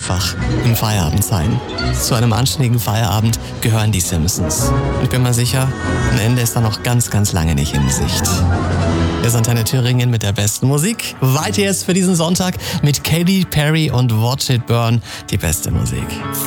einfach im Feierabend sein. Zu einem anständigen Feierabend gehören die Simpsons. Und ich bin mir sicher, ein Ende ist da noch ganz, ganz lange nicht in Sicht. Wir sind Antenne Thüringen mit der besten Musik. Weiter jetzt für diesen Sonntag mit Katy Perry und Watch It Burn, die beste Musik.